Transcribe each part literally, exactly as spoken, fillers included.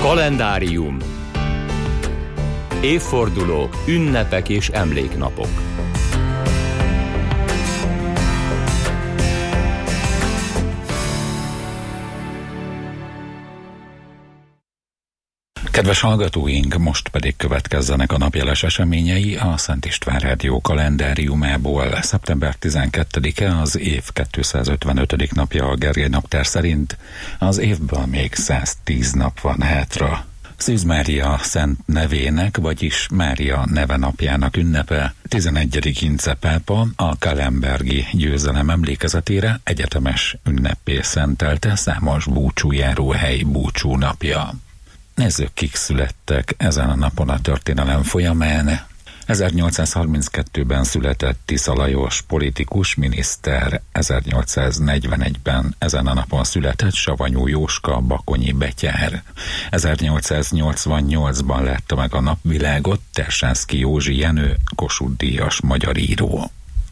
Kalendárium. Évfordulók, ünnepek és emléknapok. Kedves hallgatóink, most pedig következzenek a napjeles eseményei a Szent István Rádió kalendáriumából. szeptember tizenkettedike az év kétszázötvenötödik napja a Gergely naptár szerint, az évből még száztíz nap van hátra. Szűz Mária szent nevének, vagyis Mária neve napjának ünnepe tizenegyedik Ince pápa a Calembergi győzelem emlékezetére egyetemes ünneppé szentelte számos búcsújáróhely búcsú napja. Nézzük, kik születtek ezen a napon a történelem folyamán. ezernyolcszázharminckettőben született Tisza Lajos, politikus, miniszter. ezernyolcszáznegyvenegyben ezen a napon született Savanyú Jóska, bakonyi betyár. ezernyolcszáznyolcvannyolcban látta meg a napvilágot Tersánszky Józsi Jenő, Kossuth-díjas magyar író.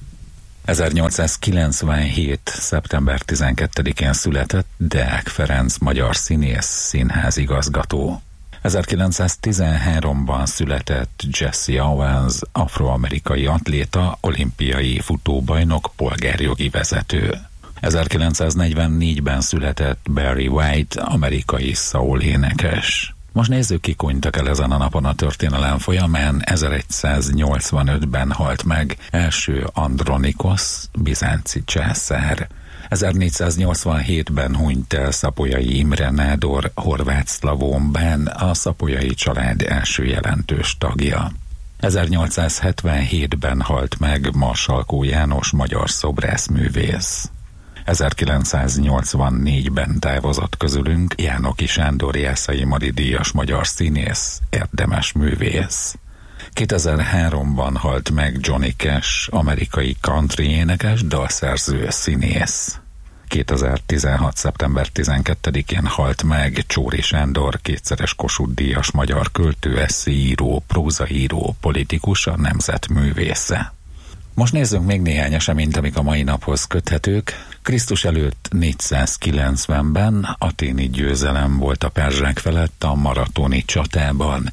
ezernyolcszázkilencvenhét. szeptember tizenkettedikén született Deák Ferenc, magyar színész, színházigazgató. ezerkilencszáztizenháromban született Jesse Owens, afroamerikai atléta, olimpiai futóbajnok, polgárjogi vezető. ezerkilencszáznegyvennégyben született Barry White, amerikai soul énekes. Most nézzük, ki hunytak el ezen a napon a történelem folyamán. ezeregyszáznyolcvanötben halt meg első Andronikosz, bizánci császár. ezernégyszáznyolcvanhétben hunyt el Szapolyai Imre nádor, horvát szlavón bán, a Szapolyai család első jelentős tagja. ezernyolcszázhetvenhétben halt meg Marsalkó János, magyar szobrászművész. ezerkilencszáznyolcvannégyben távozott közülünk Jánoki Sándor, Jászai Mari díjas magyar színész, érdemes művész. kétezer-háromban halt meg Johnny Cash, amerikai country énekes, dalszerző, színész. kétezer-tizenhat. szeptember tizenkettedikén halt meg Csóri Sándor, kétszeres Kossuth-díjas magyar költő, esszéíró, prózaíró, politikus, a nemzet művésze. Most nézzünk még néhány eseményt, amik a mai naphoz köthetők. Krisztus előtt négyszázkilencvenben athéni győzelem volt a perzsák felett a maratoni csatában.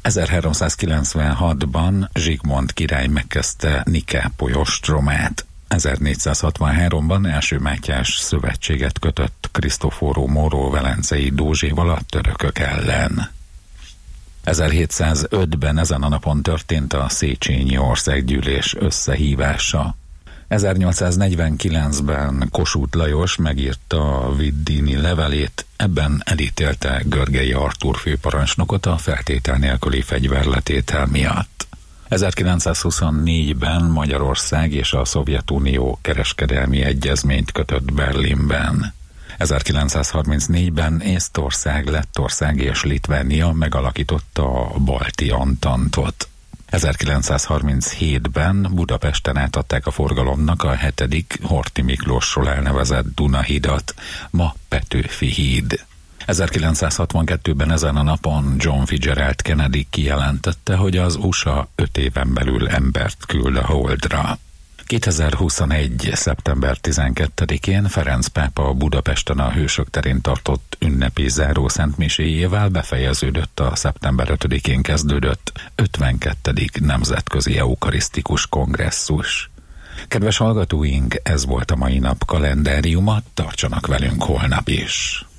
ezerháromszázkilencvenhatban Zsigmond király megkezdte Nikápoly ostromát. ezernégyszázhatvanháromban első Mátyás szövetséget kötött Krisztoforó Móró velencei Dózséval a törökök ellen. ezerhétszázötben ezen a napon történt a Széchenyi Országgyűlés összehívása. ezernyolcszáznegyvenkilencben Kossuth Lajos megírta a Viddini levelét, ebben elítélte Görgei Artúr főparancsnokot a feltétel nélküli fegyverletétel miatt. ezerkilencszázhuszonnégyben Magyarország és a Szovjetunió kereskedelmi egyezményt kötött Berlinben. ezerkilencszázharmincnégyben Észtország, Lettország és Litvánia megalakította a Balti Antantot. ezerkilencszázharminchétben Budapesten átadták a forgalomnak a hetedik Horthy Miklósról elnevezett Dunahidat, ma Petőfi híd. ezerkilencszázhatvankettőben ezen a napon John Fitzgerald Kennedy kijelentette, hogy az u es á öt éven belül embert küld a Holdra. kétezer-huszonegy. szeptember tizenkettedikén Ferenc pápa Budapesten a Hősök terén tartott ünnepi záró szentmiséjével befejeződött a szeptember ötödikén kezdődött ötvenkettedik nemzetközi eukarisztikus kongresszus. Kedves hallgatóink, ez volt a mai nap kalendáriuma, tartsanak velünk holnap is!